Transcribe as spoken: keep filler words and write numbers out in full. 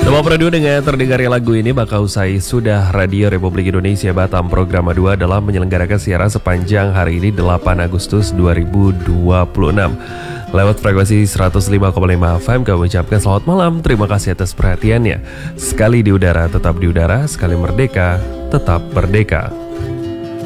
Nomor radio dengan terdengarnya lagu ini bakal usai sudah Radio Republik Indonesia Batam Program dua dalam menyelenggarakan siaran sepanjang hari ini delapan Agustus dua ribu dua puluh enam. Lewat frekuensi seratus lima koma lima F M kami ucapkan selamat malam. Terima kasih atas perhatiannya. Sekali di udara tetap di udara, sekali merdeka tetap merdeka.